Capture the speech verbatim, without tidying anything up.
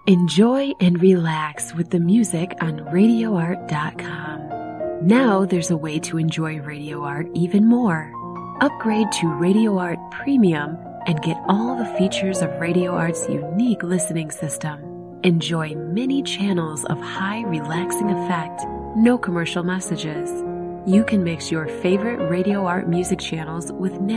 Enjoy and relax with the music on radio art dot com. Now there's a way to enjoy Radio Art even more. Upgrade to Radio Art Premium and get all the features of Radio Art's unique listening system. Enjoy many channels of high relaxing effect, no commercial messages. You can mix your favorite Radio Art music channels with